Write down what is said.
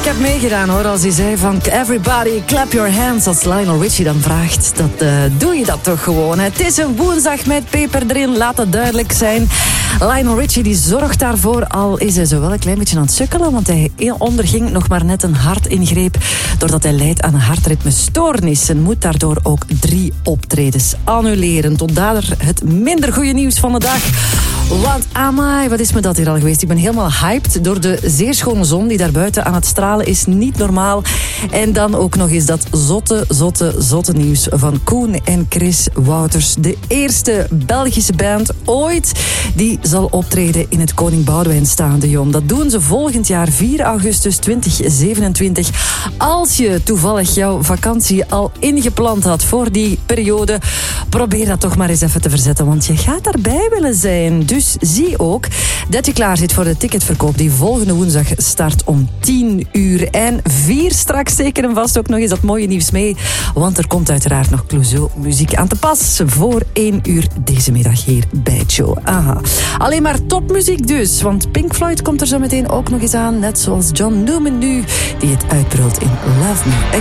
Ik heb meegedaan hoor, als hij zei van everybody clap your hands, als Lionel Richie dan vraagt. Doe je dat toch gewoon. Hè? Het is een woensdag met peper erin, laat het duidelijk zijn. Lionel Richie die zorgt daarvoor, al is hij zo wel een klein beetje aan het sukkelen, want hij onderging nog maar net een hartingreep doordat hij lijdt aan een hartritmestoornis en moet daardoor ook 3 optredens annuleren. Tot dader het minder goede nieuws van de dag. Want amai, wat is me dat hier al geweest? Ik ben helemaal hyped door de zeer schone zon die daar buiten aan het stralen is. Niet normaal. En dan ook nog eens dat zotte nieuws van Koen en Chris Wouters. De eerste Belgische band ooit die zal optreden in het Koning Boudewijn Stadion. Dat doen ze volgend jaar 4 augustus 2027. Als je toevallig jouw vakantie al ingepland had voor die periode, probeer dat toch maar eens even te verzetten, want je gaat daarbij willen zijn. Dus zie ook dat je klaar zit voor de ticketverkoop die volgende woensdag start om 10 uur. En 4 straks zeker en vast ook nog eens dat mooie nieuws mee, want er komt uiteraard nog Clouseau muziek aan te pas voor 1 uur deze middag hier bij het show. Aha. Alleen maar topmuziek dus, want Pink Floyd komt er zo meteen ook nog eens aan, net zoals John Newman nu, die het uitbrult in Love Me Again.